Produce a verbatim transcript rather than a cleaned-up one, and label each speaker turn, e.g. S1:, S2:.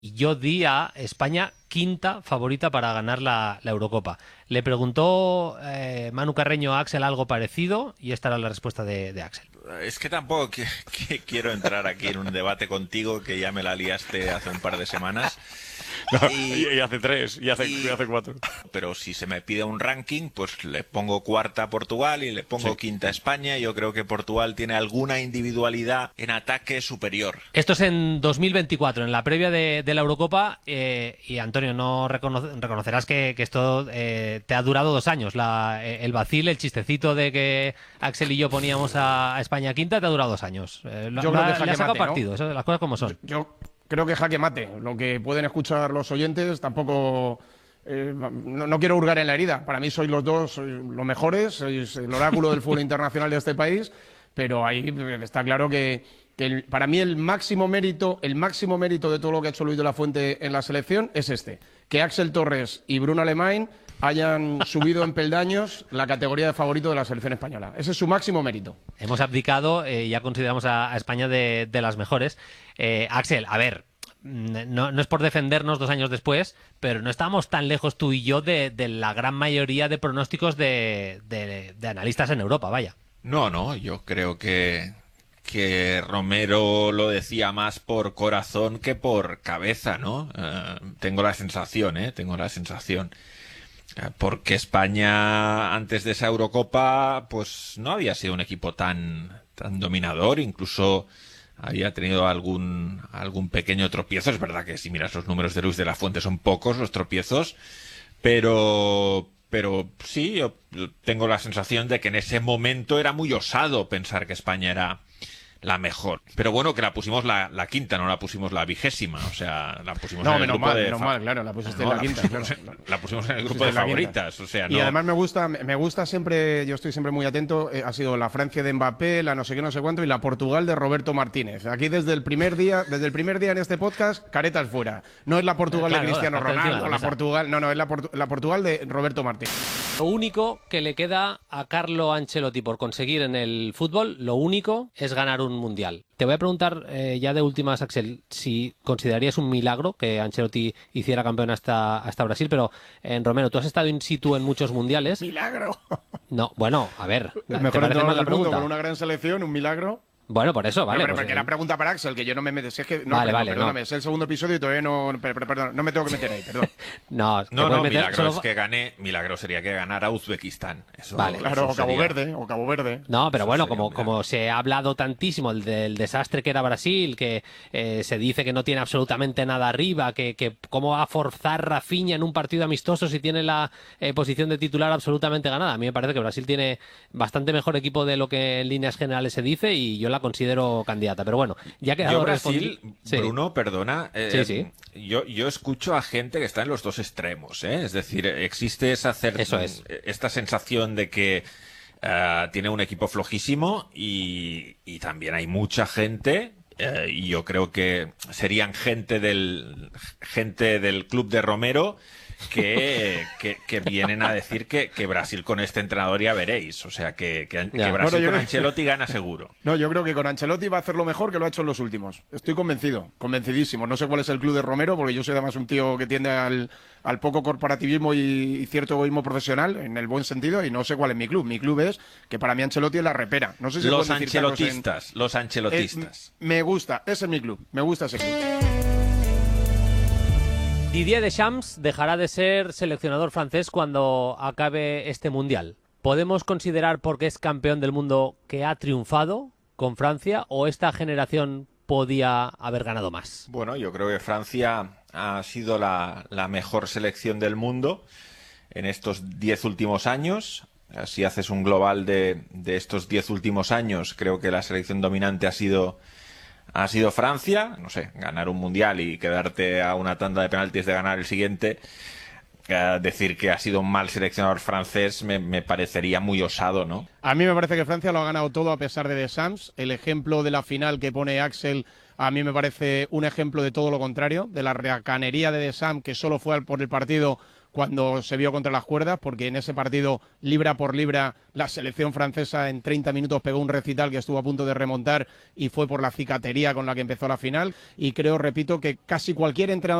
S1: y yo di a España quinta favorita para ganar la, la Eurocopa. Le preguntó eh, Manu Carreño a Axel algo parecido y esta era la respuesta de, de Axel.
S2: Es que tampoco que, que quiero entrar aquí en un debate contigo, que ya me la liaste hace un par de semanas.
S3: No,
S2: Y,
S3: y, y hace tres, y hace,
S2: y-
S3: y hace cuatro.
S2: pero si se me pide un ranking, pues le pongo cuarta a Portugal y le pongo
S3: Sí.
S2: quinta a España. Yo creo que Portugal tiene alguna individualidad en ataque superior.
S1: Esto es en dos mil veinticuatro, en la previa de, de la Eurocopa, eh, y Antonio, no recono- reconocerás que, que esto eh, te ha durado dos años. La, eh, el vacil, el chistecito de que Axel y yo poníamos a, a España quinta, te ha durado dos años. Eh, lo-
S4: Yo
S1: lo
S4: creo
S1: ha-
S4: que
S1: le
S4: jaque
S1: ha sacado
S4: mate, ¿no?
S1: partido, eso, las cosas como son.
S4: Yo creo que jaque mate. Lo que pueden escuchar los oyentes, tampoco. eh, no, no quiero hurgar en la herida. Para mí sois los dos sois los mejores, sois el oráculo del fútbol internacional de este país, pero ahí está claro que, que el- para mí el máximo mérito, el máximo mérito de todo lo que ha hecho Luis de la Fuente en la selección es este: que Axel Torres y Bruno Alemany hayan subido en peldaños la categoría de favorito de la selección española. Ese es su máximo mérito.
S1: Hemos abdicado y ya consideramos a, a España de, de las mejores. Eh, Axel, a ver, mm, no, no es por defendernos dos años después, pero no estamos tan lejos tú y yo de, de la gran mayoría de pronósticos de, de- de analistas en Europa, vaya.
S2: No, no, yo creo que, que Romero lo decía más por corazón que por cabeza, ¿no? Eh, tengo la sensación, ¿eh? Tengo la sensación. Eh, Porque España, antes de esa Eurocopa, pues no había sido un equipo tan, tan dominador, incluso había tenido algún, algún pequeño tropiezo. Es verdad que si miras los números de Luis de la Fuente son pocos los tropiezos, pero, pero sí, yo tengo la sensación de que en ese momento era muy osado pensar que España era la mejor. Pero bueno, que la pusimos la, la quinta, no la pusimos la vigésima. O sea, la pusimos
S4: No,
S2: en el
S4: menos
S2: grupo
S4: mal,
S2: de
S4: menos
S2: fa-
S4: mal, claro, la pusiste
S2: No,
S4: en la quinta.
S2: pusimos,
S4: Claro.
S2: en- la pusimos en el grupo
S4: Pusiste
S2: de
S4: en la quinta.
S2: favoritas. O sea,
S4: Y
S2: no.
S4: además me gusta, me gusta siempre, yo estoy siempre muy atento, eh, ha sido la Francia de Mbappé, la no sé qué, no sé cuánto, y la Portugal de Roberto Martínez. Aquí desde el primer día, desde el primer día en este podcast, caretas fuera. No es la Portugal
S1: Claro,
S4: de Cristiano
S1: la parte encima de
S4: Ronaldo,
S1: la
S4: la
S1: mesa.
S4: Portugal, no, no, es la, Portu- la Portugal de Roberto Martínez.
S1: Lo único que le queda a Carlo Ancelotti por conseguir en el fútbol, lo único, es ganar un mundial. Te voy a preguntar eh, ya de últimas, Axel, si considerarías un milagro que Ancelotti hiciera campeón hasta, hasta Brasil, pero en Romero, tú has estado in situ en muchos mundiales.
S4: Milagro.
S1: No, bueno, a ver, ¿te
S4: El mejor
S1: parece
S4: entrenador
S1: mal la
S4: del mundo
S1: pregunta?
S4: con una gran selección, un milagro.
S1: Bueno, por eso, vale.
S4: Pero, pero,
S1: pues,
S4: porque
S1: eh,
S4: la pregunta para Axel, que yo no me meto. Si es que, no,
S1: Vale,
S4: perdón,
S1: vale,
S4: perdóname,
S1: no.
S4: es el segundo episodio y todavía no. per- per- Perdón, no me tengo que meter ahí, perdón.
S1: No, te
S2: No,
S1: puedes
S2: no,
S1: meter
S2: milagro
S1: solo-
S2: es que gane, milagro sería que ganara Uzbekistán. Eso,
S1: Vale.
S4: Claro,
S2: eso
S4: o Cabo
S2: sería-
S4: Verde, o Cabo Verde.
S1: No, pero
S2: Eso
S1: bueno,
S2: sería
S1: como,
S2: un milagro.
S1: como se ha hablado tantísimo el del desastre que era Brasil, que eh, se dice que no tiene absolutamente nada arriba, que, que cómo va a forzar Rafinha en un partido amistoso si tiene la eh, posición de titular absolutamente ganada. A mí me parece que Brasil tiene bastante mejor equipo de lo que en líneas generales se dice y yo la considero candidata. Pero bueno, ya que
S2: Yo Brasil,
S1: Sí.
S2: Bruno, perdona, eh,
S1: Sí, sí.
S2: Yo, yo escucho a gente que está en los dos extremos, ¿eh? Es decir, existe esa cer-
S1: Eso es.
S2: esta sensación de que eh, tiene un equipo flojísimo y, y también hay mucha gente, eh, y yo creo que serían gente del gente del club de Romero que, que, que vienen a decir que, que Brasil con este entrenador ya veréis, o sea que, que, que
S1: Ya.
S2: Brasil
S4: Bueno, yo-
S2: con Ancelotti gana seguro.
S4: No, yo creo que con Ancelotti va a hacer lo mejor que lo ha hecho en los últimos. Estoy convencido, convencidísimo. No sé cuál es el club de Romero, porque yo soy además un tío que tiende al, al poco corporativismo y, y cierto egoísmo profesional, en el buen sentido, y no sé cuál es mi club. Mi club es que para mí Ancelotti es la repera. No sé si
S2: Los
S4: pueden decir Carlos, en-
S2: ancelotistas, los
S4: Eh,
S2: ancelotistas.
S4: me gusta, ese es mi club, me gusta ese club.
S1: Didier Deschamps dejará de ser seleccionador francés cuando acabe este mundial. ¿Podemos considerar, porque es campeón del mundo, que ha triunfado con Francia o esta generación podía haber ganado más?
S2: Bueno, yo creo que Francia ha sido la, la mejor selección del mundo en estos diez últimos años. Si haces un global de, de estos diez últimos años, creo que la selección dominante ha sido, ha sido Francia. No sé, ganar un mundial y quedarte a una tanda de penaltis de ganar el siguiente. Eh, decir que ha sido un mal seleccionador francés me, me parecería muy osado, ¿no?
S4: A mí me parece que Francia lo ha ganado todo a pesar de Deschamps. El ejemplo de la final que pone Axel a mí me parece un ejemplo de todo lo contrario, de la recanería de Deschamps, que solo fue por el partido cuando se vio contra las cuerdas, porque en ese partido, libra por libra, la selección francesa en treinta minutos pegó un recital que estuvo a punto de remontar y fue por la cicatería con la que empezó la final. Y creo, repito, que casi cualquier entrenador